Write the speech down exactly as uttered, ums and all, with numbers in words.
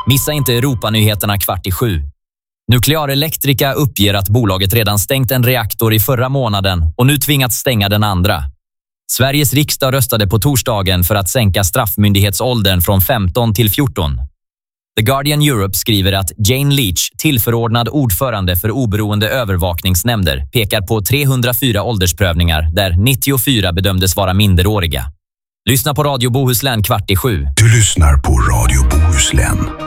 Missa inte Europa-nyheterna kvart i sju. Nuklear Elektrika uppger att bolaget redan stängt en reaktor i förra månaden och nu tvingats stänga den andra. Sveriges riksdag röstade på torsdagen för att sänka straffmyndighetsåldern från femton till fjorton. The Guardian Europe skriver att Jane Leach, tillförordnad ordförande för oberoende övervakningsnämnder, pekar på trehundrafyra åldersprövningar där nittiofyra bedömdes vara minderåriga. Lyssna på Radio Bohuslän kvart i sju. Du lyssnar på Radio Bohuslän.